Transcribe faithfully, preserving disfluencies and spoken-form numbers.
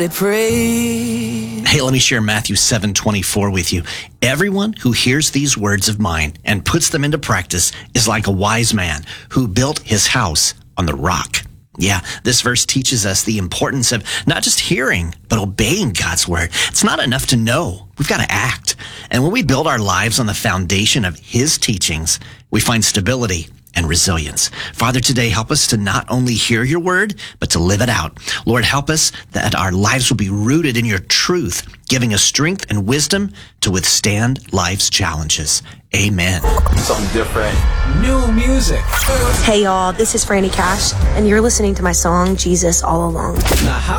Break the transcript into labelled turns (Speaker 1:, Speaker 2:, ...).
Speaker 1: They prayed.
Speaker 2: Hey, let me share Matthew seven twenty-four with you. Everyone who hears these words of mine and puts them into practice is like a wise man who built his house on the rock. Yeah, this verse teaches us the importance of not just hearing, but obeying God's word. It's not enough to know. We've got to act. And when we build our lives on the foundation of his teachings, we find stability and resilience. Father, today help us to not only hear your word, but to live it out. Lord, help us that our lives will be rooted in your truth, giving us strength and wisdom to withstand life's challenges. Amen.
Speaker 3: Something different.
Speaker 1: New music.
Speaker 4: Hey y'all, this is Franny Cash, and you're listening to my song, Jesus All Along.
Speaker 1: The house